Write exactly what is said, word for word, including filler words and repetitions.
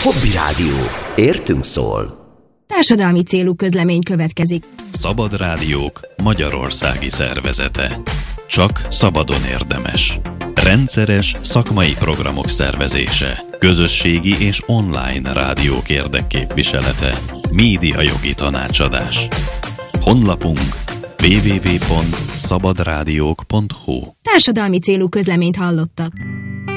Hobby Rádió. Értünk szól. Társadalmi célú közlemény következik. Szabad Rádiók magyarországi szervezete. Csak szabadon érdemes. Rendszeres szakmai programok szervezése. Közösségi és online rádiók érdekképviselete. Médiajogi tanácsadás. Honlapunk double-u double-u double-u pont szabadrádiók pont hu. Társadalmi célú közleményt hallottak.